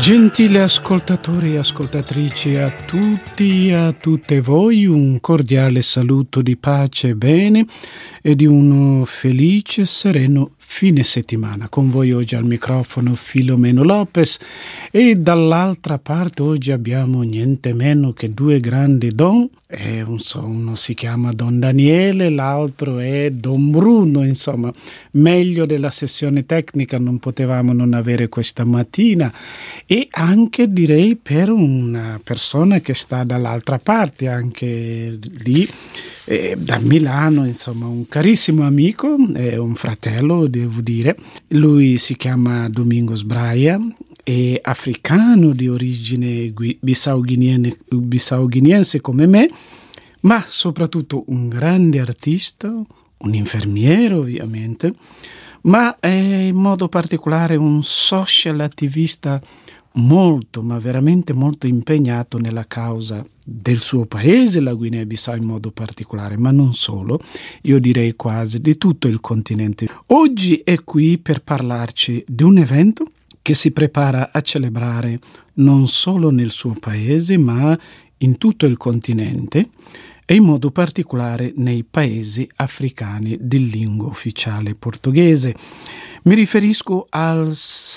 Gentili ascoltatori e ascoltatrici, a tutti e a tutte voi un cordiale saluto di pace e bene e di un felice e sereno fine settimana. Con voi oggi al microfono Filomeno Lopez e dall'altra parte oggi abbiamo niente meno che due grandi don. Uno si chiama Don Daniele, l'altro è Don Bruno. Insomma, meglio della sessione tecnica non potevamo non avere questa mattina, e anche direi per una persona che sta dall'altra parte, anche lì da Milano, insomma un carissimo amico, un fratello devo dire. Lui si chiama Domingos Braia, è africano di origine bissau-guineense come me, ma soprattutto un grande artista, un infermiere ovviamente, ma è in modo particolare un social attivista molto, ma veramente molto impegnato nella causa del suo paese, la Guinea-Bissau in modo particolare, ma non solo, io direi quasi di tutto il continente. Oggi è qui per parlarci di un evento che si prepara a celebrare non solo nel suo paese, ma in tutto il continente e in modo particolare nei paesi africani di lingua ufficiale portoghese. Mi riferisco al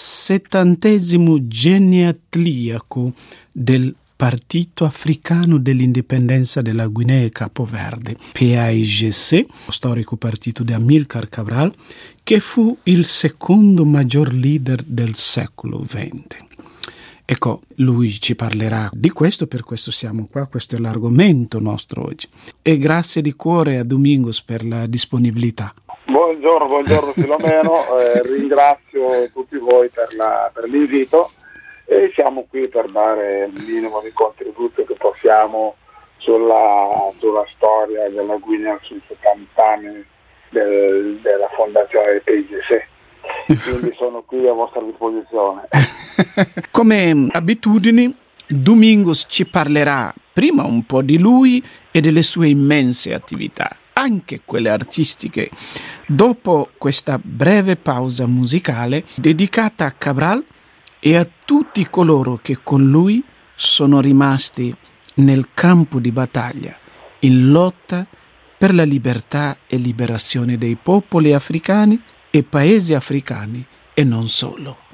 70° geneatliaco del Partito Africano dell'Indipendenza della Guinea e Capoverde, PAIGC, storico partito di Amílcar Cabral, che fu il secondo maggior leader del secolo XX. Ecco, lui ci parlerà di questo, per questo siamo qua, questo è l'argomento nostro oggi. E grazie di cuore a Domingos per la disponibilità. Buongiorno Filomeno, ringrazio tutti voi per l'invito e siamo qui per dare il minimo di contributo che possiamo sulla storia della Guinea sui 70 anni della fondazione del PIGC. Quindi sono qui a vostra disposizione. Come abitudini, Domingos ci parlerà prima un po' di lui e delle sue immense attività, anche quelle artistiche. Dopo questa breve pausa musicale dedicata a Cabral e a tutti coloro che con lui sono rimasti nel campo di battaglia, in lotta per la libertà e liberazione dei popoli africani e paesi africani e non solo.